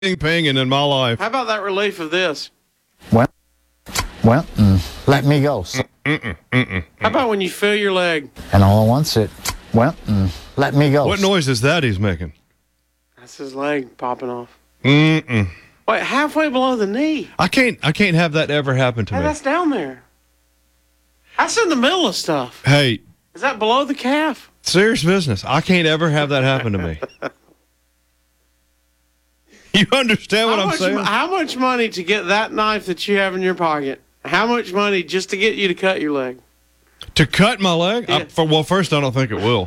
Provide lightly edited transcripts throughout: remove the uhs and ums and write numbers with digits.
pinging in my life. How about that relief of this? Well, let me go. How about when you feel your leg? And all at once let me go. What noise is that he's making? That's his leg popping off. Mm-mm. Wait, halfway below the knee. I can't have that ever happen to Hey, me. that's down there. That's in the middle of stuff. Hey, Is that below the calf? serious business. I can't ever have that happen to me. You understand what I'm saying? How much money to get that knife that you have in your pocket? How much money just to get you to cut your leg? To cut my leg? Yeah. Well, first, I don't think it will.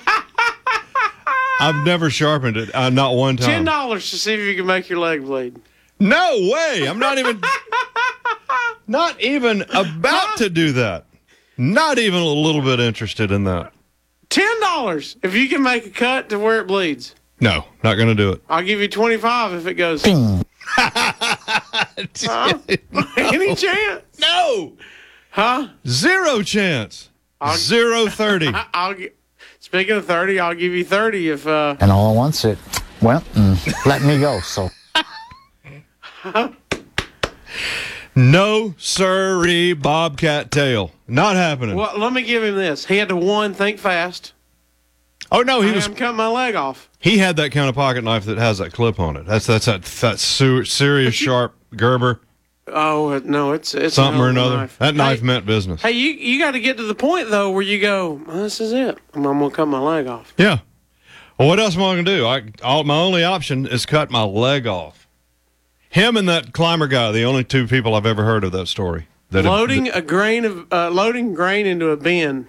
I've never sharpened it, not one time. $10 to see if you can make your leg bleed. No way! I'm not even about to do that. Not even a little bit interested in that. $10 if you can make a cut to where it bleeds. No, not going to do it. I'll give you $25 if it goes. Huh? Any chance? No! Huh? Zero chance. 0-30. Speaking of 30, I'll give you 30 if And all at once let me go. So No sirree, bobcat tail. Not happening. Well, let me give him this. He had to think fast. Oh no, I'm cutting my leg off. He had that kind of pocket knife that has that clip on it. That's that serious sharp Gerber. Oh no, it's Something or another. Knife. That knife meant business. Hey, you got to get to the point though where you go, this is it. I'm gonna cut my leg off. Yeah. Well, what else am I going to do? My only option is cut my leg off. Him and that climber guy, the only two people I've ever heard of that story. Loading grain into a bin.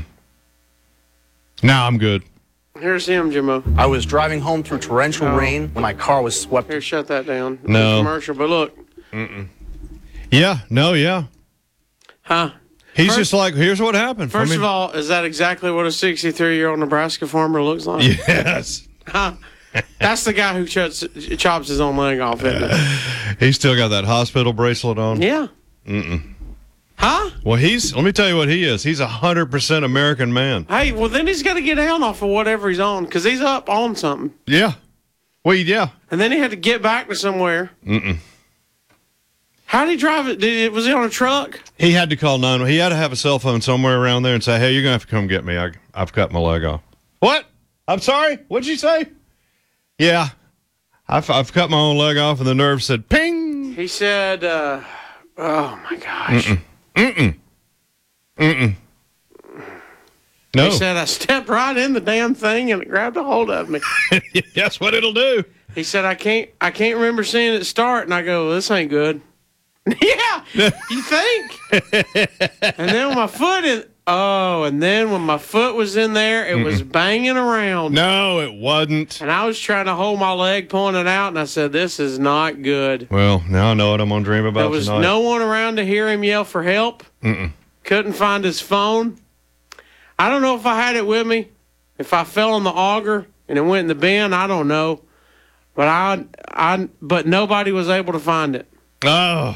Nah, I'm good. Here's him, Jimmo. I was driving home through torrential rain when my car was swept. Here, shut that down. No. It's a commercial, but look. Yeah. No. Yeah. Huh? He's just like, here's what happened. First of all, is that exactly what a 63-year-old Nebraska farmer looks like? Yes. Huh? That's the guy who chops his own leg off, isn't it? He's still got that hospital bracelet on. Yeah. Huh? Well, let me tell you what he is. He's 100% American man. Hey, well, then he's got to get down off of whatever he's on because he's up on something. Yeah. Well, yeah. And then he had to get back to somewhere. How did he drive it? Was he on a truck? He had to call 911. He had to have a cell phone somewhere around there and say, hey, you're going to have to come get me. I've cut my leg off. What? I'm sorry? What'd you say? Yeah. I've cut my own leg off, and the nerve said, ping. He said, oh, my gosh. No. He said, I stepped right in the damn thing, and it grabbed a hold of me. That's what it'll do. He said, I can't remember seeing it start, and I go, well, this ain't good. Yeah, you think? And then when my foot was in there, it was banging around. No, it wasn't. And I was trying to hold my leg, pulling it out, and I said, this is not good. Well, now I know what I'm going to dream about There was tonight. no one around to hear him yell for help. Couldn't find his phone. I don't know if I had it with me. If I fell in the auger and it went in the bin, I don't know. But but nobody was able to find it. Oh.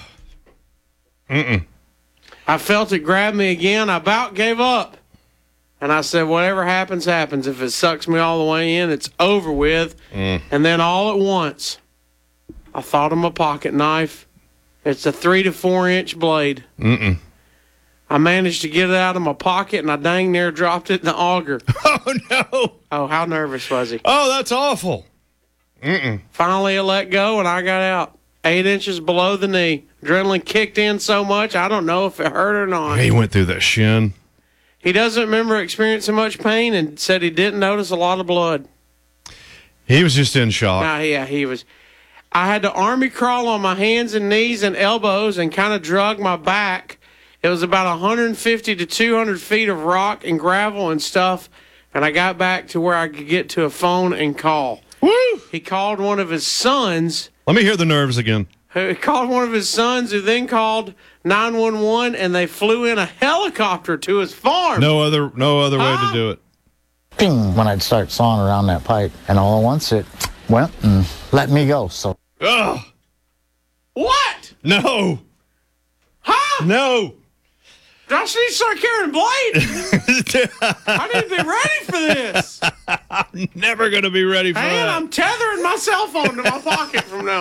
I felt it grab me again. I about gave up. And I said, whatever happens, happens. If it sucks me all the way in, it's over with. And then all at once, I thought of my pocket knife. It's a 3 to 4 inch blade. I managed to get it out of my pocket, and I dang near dropped it in the auger. Oh, no. Oh, how nervous was he? Oh, that's awful. Finally, it let go, and I got out 8 inches below the knee. Adrenaline kicked in so much, I don't know if it hurt or not. He went through that shin. He doesn't remember experiencing much pain and said he didn't notice a lot of blood. He was just in shock. Yeah, he was. I had to army crawl on my hands and knees and elbows and kind of drug my back. It was about 150 to 200 feet of rock and gravel and stuff, and I got back to where I could get to a phone and call. Woo! He called one of his sons. Let me hear the nerves again. He called one of his sons, who then called 911, and they flew in a helicopter to his farm. No other way to do it. ping when I'd start sawing around that pipe. And all at once let me go. So. Ugh. What? No. Huh? No. Josh needs to start carrying blade. I need to be ready for this. Never going to be ready for And that. I'm tethering my cell phone to my pocket from now